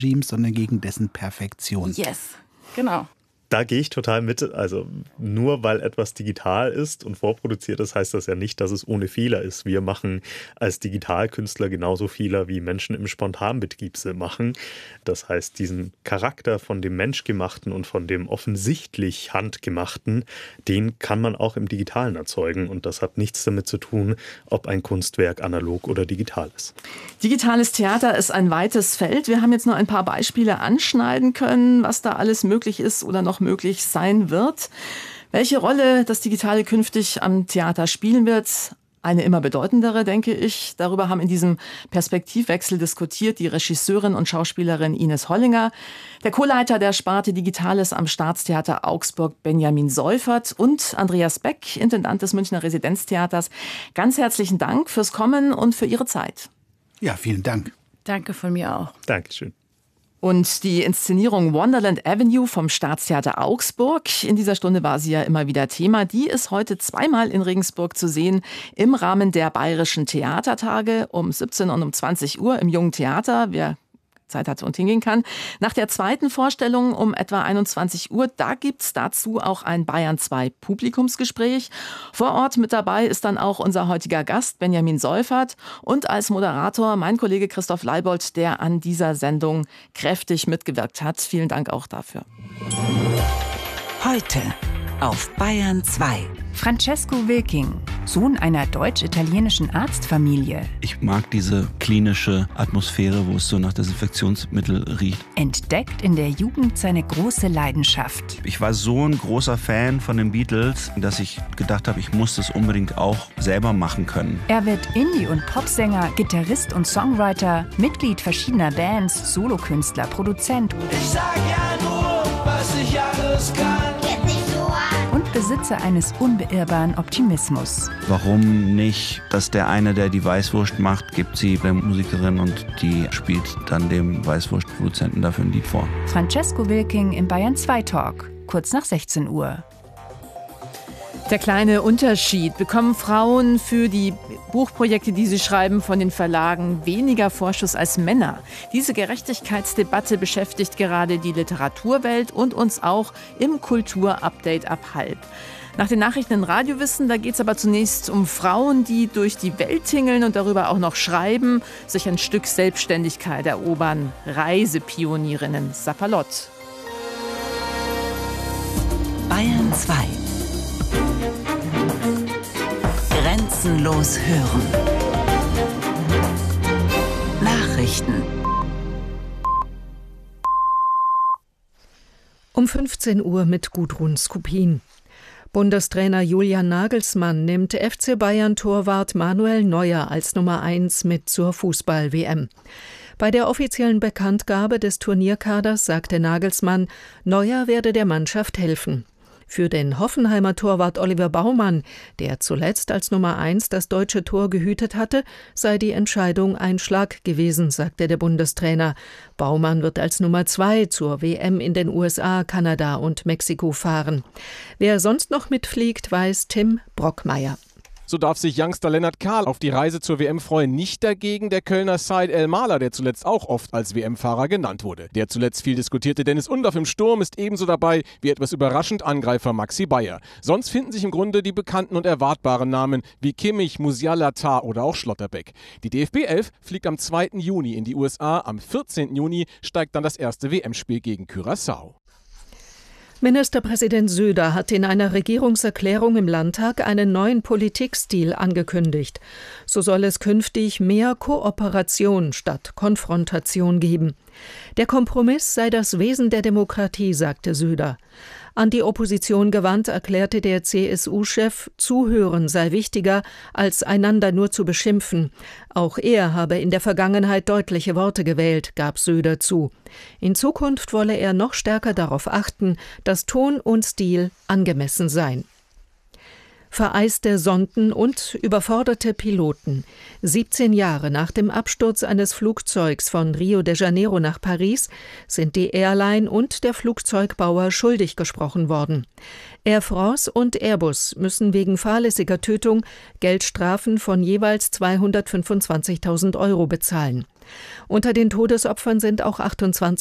Regimes, sondern gegen dessen Perfektion. Yes, genau. Da gehe ich total mit. Also nur weil etwas digital ist und vorproduziert ist, heißt das ja nicht, dass es ohne Fehler ist. Wir machen als Digitalkünstler genauso Fehler, wie Menschen im Spontanbetrieb sie machen. Das heißt, diesen Charakter von dem Menschgemachten und von dem offensichtlich Handgemachten, den kann man auch im Digitalen erzeugen. Und das hat nichts damit zu tun, ob ein Kunstwerk analog oder digital ist. Digitales Theater ist ein weites Feld. Wir haben jetzt nur ein paar Beispiele anschneiden können, was da alles möglich ist oder noch möglich sein wird. Welche Rolle das Digitale künftig am Theater spielen wird, eine immer bedeutendere, denke ich. Darüber haben in diesem Perspektivwechsel diskutiert die Regisseurin und Schauspielerin Ines Hollinger, der Co-Leiter der Sparte Digitales am Staatstheater Augsburg Benjamin Seufert und Andreas Beck, Intendant des Münchner Residenztheaters. Ganz herzlichen Dank fürs Kommen und für Ihre Zeit. Ja, vielen Dank. Danke von mir auch. Dankeschön. Und die Inszenierung Wonderland Avenue vom Staatstheater Augsburg, in dieser Stunde war sie ja immer wieder Thema, die ist heute zweimal in Regensburg zu sehen im Rahmen der Bayerischen Theatertage um 17 und um 20 Uhr im Jungen Theater. Wer Zeit hat und hingehen kann. Nach der zweiten Vorstellung um etwa 21 Uhr, da gibt's dazu auch ein Bayern 2 Publikumsgespräch. Vor Ort mit dabei ist dann auch unser heutiger Gast Benjamin Seufert und als Moderator mein Kollege Christoph Leibold, der an dieser Sendung kräftig mitgewirkt hat. Vielen Dank auch dafür. Heute auf Bayern 2. Francesco Wilking, Sohn einer deutsch-italienischen Arztfamilie. Ich mag diese klinische Atmosphäre, wo es so nach Desinfektionsmittel riecht. Entdeckt in der Jugend seine große Leidenschaft. Ich war so ein großer Fan von den Beatles, dass ich gedacht habe, ich muss das unbedingt auch selber machen können. Er wird Indie- und Popsänger, Gitarrist und Songwriter, Mitglied verschiedener Bands, Solokünstler, Produzent. Ich sag ja nur, was ich alles kann. Und Besitzer eines unbeirrbaren Optimismus. Warum nicht, dass der eine, der die Weißwurst macht, gibt sie der Musikerin und die spielt dann dem Weißwurstproduzenten dafür ein Lied vor. Francesco Wilking im Bayern 2 Talk, kurz nach 16 Uhr. Der kleine Unterschied: Bekommen Frauen für die Buchprojekte, die sie schreiben, von den Verlagen weniger Vorschuss als Männer? Diese Gerechtigkeitsdebatte beschäftigt gerade die Literaturwelt und uns auch im Kulturupdate ab 12:30. Nach den Nachrichten in Radiowissen, da geht es aber zunächst um Frauen, die durch die Welt tingeln und darüber auch noch schreiben, sich ein Stück Selbstständigkeit erobern. Reisepionierinnen Sapperlott. Bayern 2. Grenzenlos hören. Nachrichten. Um 15 Uhr mit Gudrun Skupin. Bundestrainer Julian Nagelsmann nimmt FC Bayern-Torwart Manuel Neuer als Nummer 1 mit zur Fußball-WM. Bei der offiziellen Bekanntgabe des Turnierkaders sagte Nagelsmann, Neuer werde der Mannschaft helfen. Für den Hoffenheimer Torwart Oliver Baumann, der zuletzt als Nummer 1 das deutsche Tor gehütet hatte, sei die Entscheidung ein Schlag gewesen, sagte der Bundestrainer. Baumann wird als Nummer 2 zur WM in den USA, Kanada und Mexiko fahren. Wer sonst noch mitfliegt, weiß Tim Brockmeier. So darf sich Youngster Lennart Kahl auf die Reise zur WM freuen. Nicht dagegen der Kölner Said El-Maler, der zuletzt auch oft als WM-Fahrer genannt wurde. Der zuletzt viel diskutierte Dennis Undaff im Sturm ist ebenso dabei wie etwas überraschend Angreifer Maxi Bayer. Sonst finden sich im Grunde die bekannten und erwartbaren Namen wie Kimmich, Musiala, Tah oder auch Schlotterbeck. Die DFB 11 fliegt am 2. Juni in die USA. Am 14. Juni steigt dann das erste WM-Spiel gegen Curaçao. Ministerpräsident Söder hat in einer Regierungserklärung im Landtag einen neuen Politikstil angekündigt. So soll es künftig mehr Kooperation statt Konfrontation geben. Der Kompromiss sei das Wesen der Demokratie, sagte Söder. An die Opposition gewandt erklärte der CSU-Chef, Zuhören sei wichtiger, als einander nur zu beschimpfen. Auch er habe in der Vergangenheit deutliche Worte gewählt, gab Söder zu. In Zukunft wolle er noch stärker darauf achten, dass Ton und Stil angemessen seien. Vereiste Sonden und überforderte Piloten. 17 Jahre nach dem Absturz eines Flugzeugs von Rio de Janeiro nach Paris sind die Airline und der Flugzeugbauer schuldig gesprochen worden. Air France und Airbus müssen wegen fahrlässiger Tötung Geldstrafen von jeweils 225.000 € bezahlen. Unter den Todesopfern sind auch 28